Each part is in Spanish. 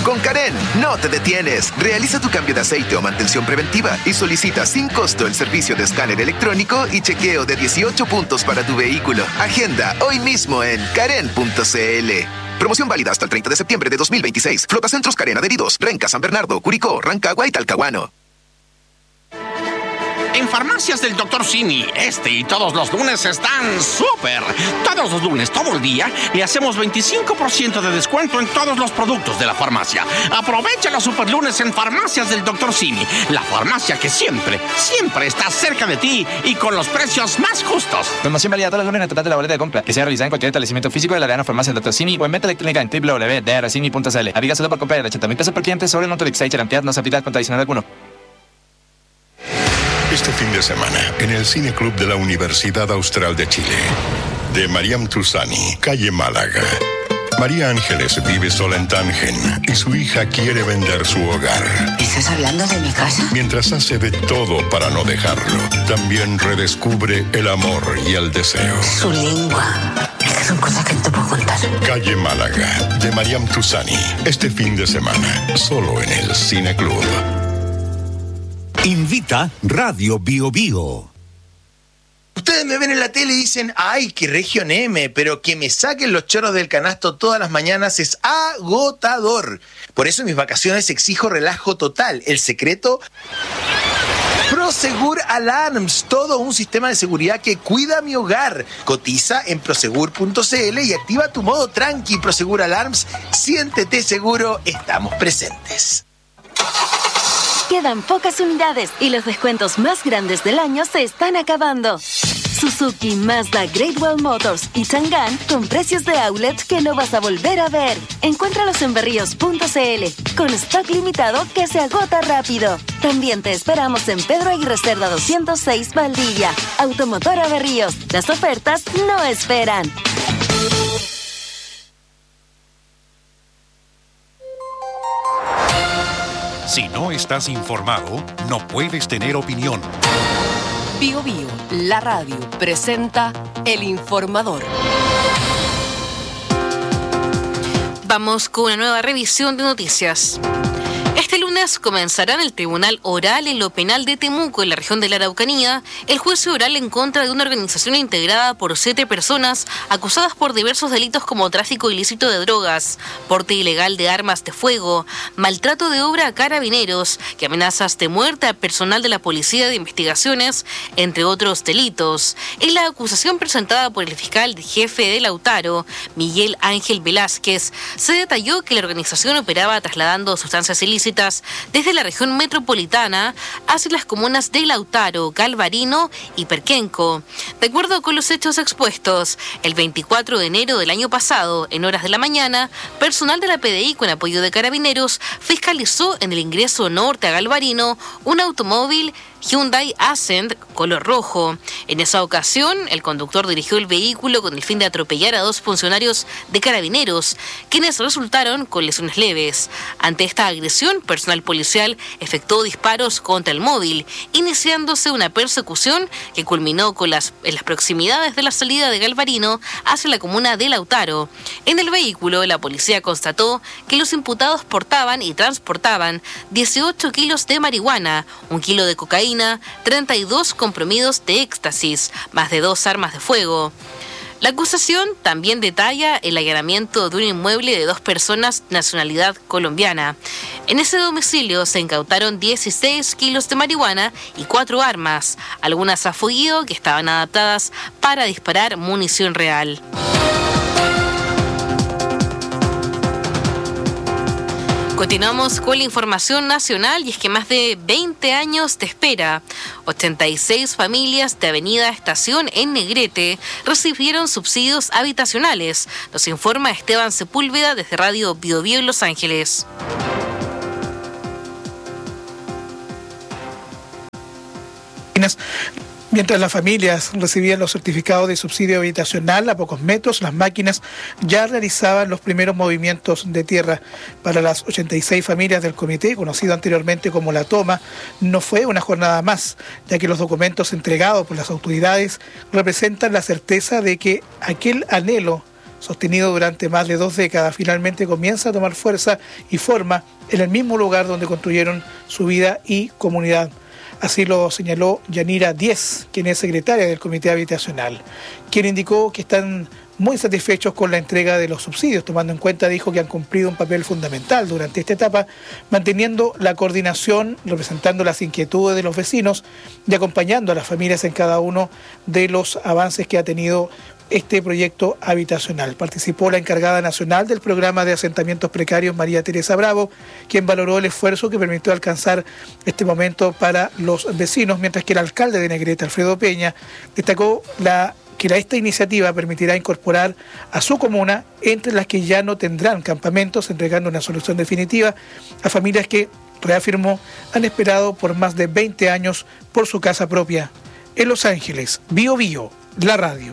Con Karen, no te detienes. Realiza tu cambio de aceite o mantención preventiva y solicita sin costo el servicio de escáner electrónico y chequeo de 18 puntos para tu vehículo. Agenda hoy mismo en karen.cl. Promoción válida hasta el 30 de septiembre de 2026. Flotacentros Karen adheridos. Renca, San Bernardo, Curicó, Rancagua y Talcahuano. En Farmacias del Dr. Simi, este y todos los lunes están súper. Todos los lunes, todo el día, le hacemos 25% de descuento en todos los productos de la farmacia. Aprovecha los superlunes en Farmacias del Dr. Simi, la farmacia que siempre está cerca de ti y con los precios más justos. Promoción válida todos los lunes en total de la boleta de compra, que sea realizada en cualquier establecimiento físico de la Arena Farmacia del Dr. Simi o en venta electrónica en www.drcimi.cl. Aplica solo por compra de 80.000 pesos por cliente sobre el monto de Exchange Charantead, no se aplica con adicional alguno. Este fin de semana, en el Cine Club de la Universidad Austral de Chile, de Mariam Tuzani, calle Málaga. María Ángeles vive sola en Tánger y su hija quiere vender su hogar. ¿Estás hablando de mi casa? Mientras hace de todo para no dejarlo, también redescubre el amor y el deseo. Su lengua. Estas son cosas que no te puedo contar. Calle Málaga, de Mariam Tuzani, este fin de semana, solo en el Cine Club. Invita Radio Bio Bio. Ustedes me ven en la tele y dicen, ¡ay, qué Región M! Pero que me saquen los choros del canasto todas las mañanas es agotador. Por eso en mis vacaciones exijo relajo total. El secreto... Prosegur Alarms, todo un sistema de seguridad que cuida mi hogar. Cotiza en prosegur.cl y activa tu modo tranqui. Prosegur Alarms, siéntete seguro, estamos presentes. Quedan pocas unidades y los descuentos más grandes del año se están acabando. Suzuki, Mazda, Great Wall Motors y Chang'an con precios de outlet que no vas a volver a ver. Encuéntralos en berríos.cl con stock limitado que se agota rápido. También te esperamos en Pedro Aguirre Cerda 206 Valdivia. Automotora Berríos. Las ofertas no esperan. Si no estás informado, no puedes tener opinión. Bio Bio, la radio, presenta El Informador. Vamos con una nueva revisión de noticias. Este lunes comenzará en el Tribunal Oral en lo Penal de Temuco, en la región de la Araucanía, el juicio oral en contra de una organización integrada por 7 personas acusadas por diversos delitos como tráfico ilícito de drogas, porte ilegal de armas de fuego, maltrato de obra a carabineros y amenazas de muerte a personal de la Policía de Investigaciones, entre otros delitos. En la acusación presentada por el fiscal jefe de Lautaro, Miguel Ángel Velázquez, se detalló que la organización operaba trasladando sustancias ilícitas desde la región metropolitana hacia las comunas de Lautaro, Galvarino y Perquenco. De acuerdo con los hechos expuestos, el 24 de enero del año pasado, en horas de la mañana, personal de la PDI con apoyo de carabineros fiscalizó en el ingreso norte a Galvarino un automóvil Hyundai Accent color rojo. En esa ocasión, el conductor dirigió el vehículo con el fin de atropellar a 2 funcionarios de carabineros, quienes resultaron con lesiones leves. Ante esta agresión, personal policial efectuó disparos contra el móvil, iniciándose una persecución que culminó en las proximidades de la salida de Galvarino hacia la comuna de Lautaro. En el vehículo, la policía constató que los imputados portaban y transportaban 18 kilos de marihuana, 1 kilo de cocaína, 32 comprimidos de éxtasis, más de 2 armas de fuego. La acusación también detalla el allanamiento de un inmueble de 2 personas de nacionalidad colombiana. En ese domicilio se incautaron 16 kilos de marihuana y 4 armas, algunas a fuego que estaban adaptadas para disparar munición real. Continuamos con la información nacional y es que más de 20 años de espera. 86 familias de Avenida Estación en Negrete recibieron subsidios habitacionales. Nos informa Esteban Sepúlveda desde Radio Bio Bio en Los Ángeles. Mientras las familias recibían los certificados de subsidio habitacional a pocos metros, las máquinas ya realizaban los primeros movimientos de tierra. Para las 86 familias del comité, conocido anteriormente como La Toma, no fue una jornada más, ya que los documentos entregados por las autoridades representan la certeza de que aquel anhelo sostenido durante más de 2 décadas, finalmente comienza a tomar fuerza y forma en el mismo lugar donde construyeron su vida y comunidad. Así lo señaló Yanira Díez, quien es secretaria del Comité Habitacional, quien indicó que están muy satisfechos con la entrega de los subsidios, tomando en cuenta, dijo, que han cumplido un papel fundamental durante esta etapa, manteniendo la coordinación, representando las inquietudes de los vecinos y acompañando a las familias en cada uno de los avances que ha tenido este proyecto habitacional. Participó la encargada nacional del programa de asentamientos precarios, María Teresa Bravo, quien valoró el esfuerzo que permitió alcanzar este momento para los vecinos, mientras que el alcalde de Negrete, Alfredo Peña, destacó que esta iniciativa permitirá incorporar a su comuna entre las que ya no tendrán campamentos, entregando una solución definitiva a familias que, reafirmó, han esperado por más de 20 años por su casa propia. En Los Ángeles, Bio Bio, la radio.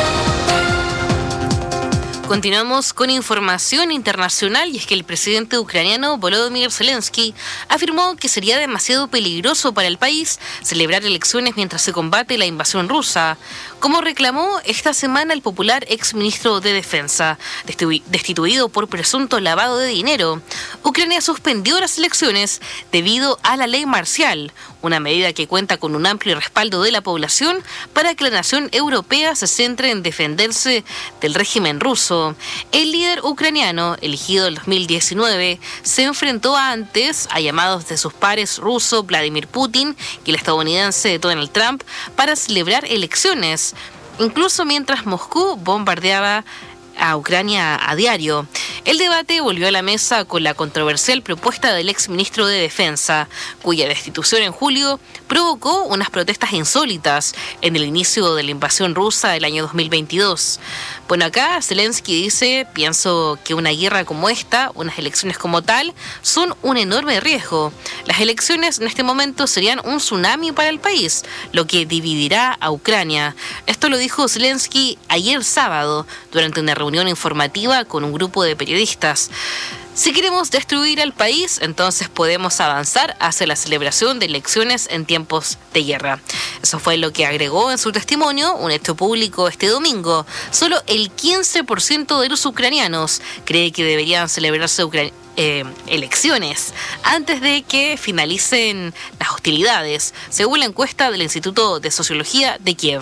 Continuamos con información internacional, y es que el presidente ucraniano Volodymyr Zelensky afirmó que sería demasiado peligroso para el país celebrar elecciones mientras se combate la invasión rusa, como reclamó esta semana el popular exministro de Defensa, destituido por presunto lavado de dinero. Ucrania suspendió las elecciones debido a la ley marcial, una medida que cuenta con un amplio respaldo de la población para que la nación europea se centre en defenderse del régimen ruso. El líder ucraniano, elegido en 2019, se enfrentó antes a llamados de sus pares ruso Vladimir Putin y el estadounidense Donald Trump para celebrar elecciones, incluso mientras Moscú bombardeaba a Ucrania a diario. El debate volvió a la mesa con la controversial propuesta del exministro de Defensa, cuya destitución en julio provocó unas protestas insólitas en el inicio de la invasión rusa del año 2022. Bueno, acá Zelensky dice: pienso que una guerra como esta, unas elecciones como tal, son un enorme riesgo. Las elecciones en este momento serían un tsunami para el país, lo que dividirá a Ucrania. Esto lo dijo Zelensky ayer sábado, durante una reunión informativa con un grupo de periodistas. Si queremos destruir al país, entonces podemos avanzar hacia la celebración de elecciones en tiempos de guerra. Eso fue lo que agregó en su testimonio, un hecho público este domingo. Solo el 15% de los ucranianos cree que deberían celebrarse elecciones antes de que finalicen las hostilidades, según la encuesta del Instituto de Sociología de Kiev.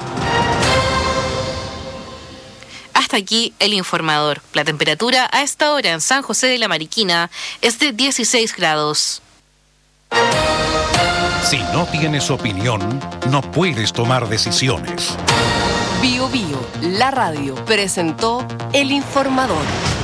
Hasta aquí el informador. La temperatura a esta hora en San José de la Mariquina es de 16 grados. Si no tienes opinión, no puedes tomar decisiones. Bio Bio, la radio, presentó el informador.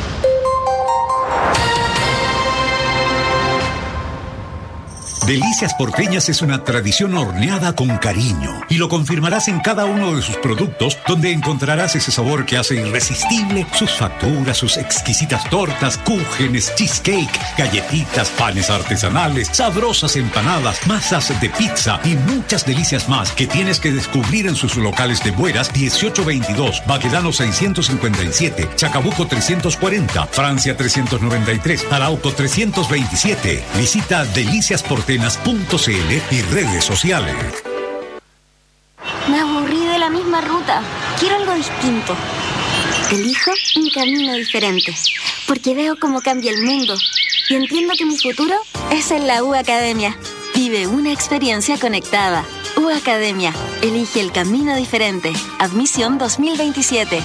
Delicias Porteñas es una tradición horneada con cariño y lo confirmarás en cada uno de sus productos, donde encontrarás ese sabor que hace irresistible sus facturas, sus exquisitas tortas, cúgenes, cheesecake, galletitas, panes artesanales, sabrosas empanadas, masas de pizza y muchas delicias más que tienes que descubrir en sus locales de Bueras 1822, Baquedano 657, Chacabuco 340, Francia 393, Arauco 327. Visita Delicias Porteñas.cl y redes sociales. Me aburrí de la misma ruta. Quiero algo distinto. Elijo un camino diferente, porque veo cómo cambia el mundo y entiendo que mi futuro es en la U Academia. Vive una experiencia conectada. U Academia. Elige el camino diferente. Admisión 2027.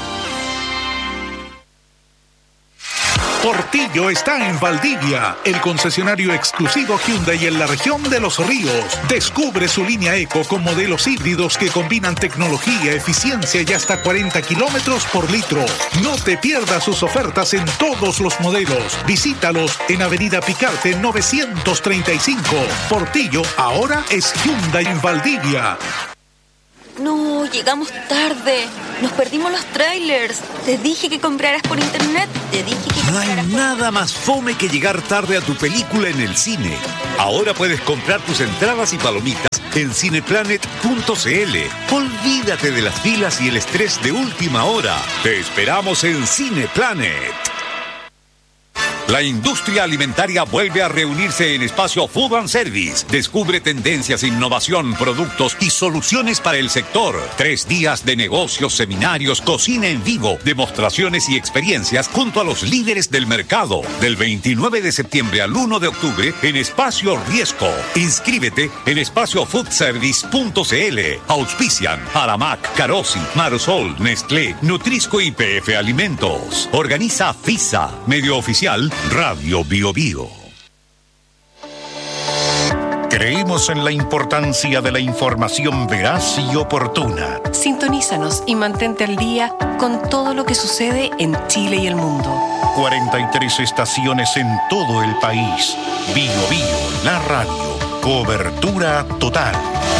Portillo está en Valdivia, el concesionario exclusivo Hyundai en la región de Los Ríos. Descubre su línea Eco con modelos híbridos que combinan tecnología, eficiencia y hasta 40 kilómetros por litro. No te pierdas sus ofertas en todos los modelos. Visítalos en Avenida Picarte 935. Portillo ahora es Hyundai en Valdivia. No, llegamos tarde. Nos perdimos los trailers. Te dije que compraras por internet. No hay nada más fome que llegar tarde a tu película en el cine. Ahora puedes comprar tus entradas y palomitas en cineplanet.cl. Olvídate de las filas y el estrés de última hora. Te esperamos en Cineplanet. La industria alimentaria vuelve a reunirse en Espacio Food and Service. Descubre tendencias, innovación, productos y soluciones para el sector. 3 días de negocios, seminarios, cocina en vivo, demostraciones y experiencias junto a los líderes del mercado. Del 29 de septiembre al 1 de octubre en Espacio Riesco. Inscríbete en espaciofoodservice.cl. Auspician Aramac, Carosi, Marsol, Nestlé, Nutrisco y PF Alimentos. Organiza FISA, medio oficial Radio Bio Bio. Creemos en la importancia de la información veraz y oportuna. Sintonízanos y mantente al día con todo lo que sucede en Chile y el mundo. 43 estaciones en todo el país. Bio Bio, la radio. Cobertura total.